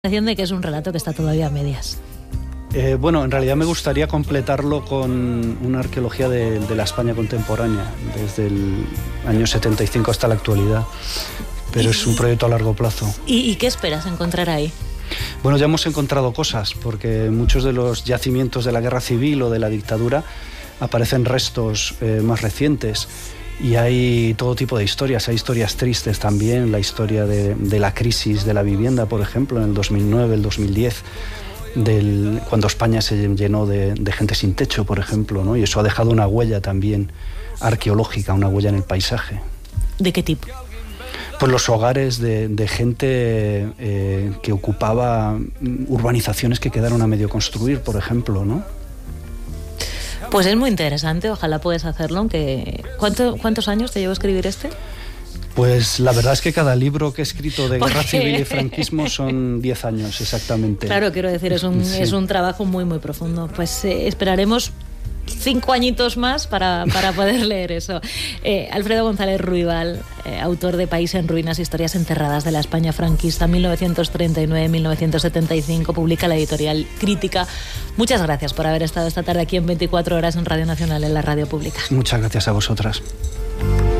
De que es un relato que está todavía a medias. Bueno, en realidad me gustaría completarlo con una arqueología de la España contemporánea, desde el año 75 hasta la actualidad, pero es un proyecto a largo plazo. ¿Y qué esperas encontrar ahí? Bueno, ya hemos encontrado cosas, porque muchos de los yacimientos de la guerra civil o de la dictadura aparecen restos más recientes. Y hay todo tipo de historias, hay historias tristes también, la historia de la crisis de la vivienda, por ejemplo, en el 2009, el 2010, cuando España se llenó de gente sin techo, por ejemplo, ¿no? Y eso ha dejado una huella también arqueológica, una huella en el paisaje. ¿De qué tipo? Pues los hogares de gente que ocupaba urbanizaciones que quedaron a medio construir, por ejemplo, ¿no? Pues es muy interesante, ojalá puedas hacerlo, aunque... ¿Cuántos años te llevó a escribir este? Pues la verdad es que cada libro que he escrito de guerra civil y franquismo son 10 años exactamente. Claro, quiero decir, es un trabajo muy, muy profundo. Pues esperaremos 5 añitos más para poder leer eso. Alfredo González Ruibal, autor de País en Ruinas, historias enterradas de la España franquista 1939-1975, publica la editorial Crítica. Muchas gracias por haber estado esta tarde aquí en 24 horas en Radio Nacional, en la radio pública. Muchas gracias a vosotras.